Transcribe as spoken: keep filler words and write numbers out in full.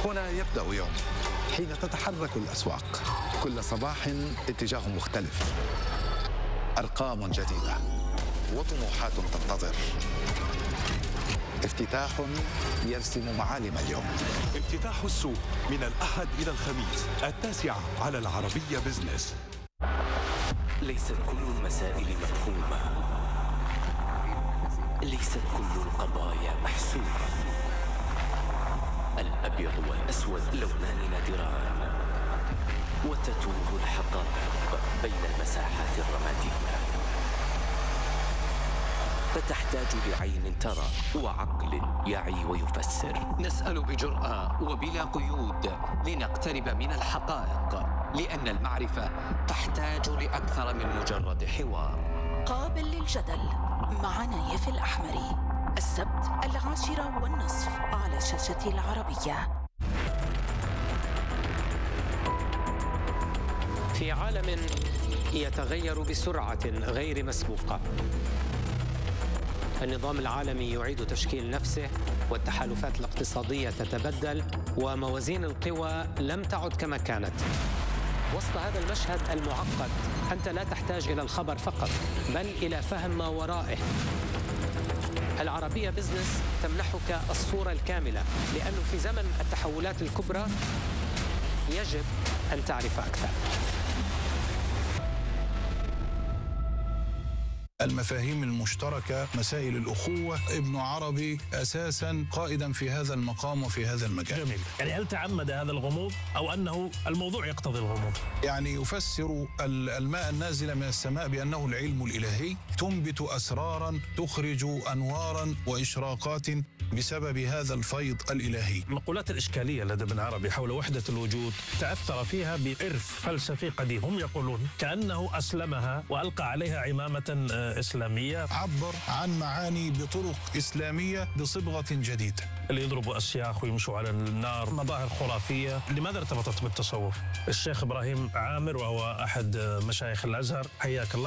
هنا يبدأ يوم حين تتحرك الأسواق، كل صباح اتجاه مختلف، أرقام جديدة وطموحات تنتظر، افتتاح يرسم معالم اليوم. افتتاح السوق من الأحد إلى الخميس التاسعة على العربية بزنس. ليست كل المسائل مفهومة، ليست كل القضايا محسومة. الأبيض والأسود لونان نادران، وتتوه الحقائق بين المساحات الرمادية، فتحتاج لعين ترى وعقل يعي ويفسر. نسأل بجرأة وبلا قيود لنقترب من الحقائق، لأن المعرفة تحتاج لأكثر من مجرد حوار. قابل للجدل مع نايف الأحمري، السبت العاشرة والنصف على شاشة العربية. في عالم يتغير بسرعة غير مسبوقة، النظام العالمي يعيد تشكيل نفسه، والتحالفات الاقتصادية تتبدل، وموازين القوى لم تعد كما كانت. وسط هذا المشهد المعقد أنت لا تحتاج إلى الخبر فقط، بل إلى فهم ما ورائه. العربية بزنس تمنحك الصورة الكاملة، لأنه في زمن التحولات الكبرى يجب أن تعرف أكثر. المفاهيم المشتركة، مسائل الأخوة، ابن عربي أساساً قائداً في هذا المقام وفي هذا المجال. جميل. يعني هل تعمد هذا الغموض أو أنه الموضوع يقتضي الغموض؟ يعني يفسر الماء النازل من السماء بأنه العلم الإلهي، تنبت أسراراً، تخرج أنواراً وإشراقات بسبب هذا الفيض الإلهي. المقولات الإشكالية لدى ابن عربي حول وحدة الوجود تعثر فيها بإرث فلسفي قديم. هم يقولون كأنه أسلمها وألقى عليها عمامة إسلامية. عبر عن معاني بطرق إسلامية بصبغة جديدة. اللي يضربوا أسياخ ويمشوا على النار، مظاهر خرافية. لماذا ارتبطت بالتصوف؟ الشيخ إبراهيم عامر وهو أحد مشايخ الأزهر، حياك الله.